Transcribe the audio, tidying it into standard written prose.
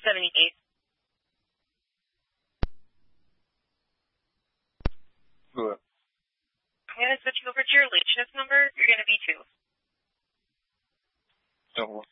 78. Good. I'm going to switch you over to your late shift number. You're going to be 2. So,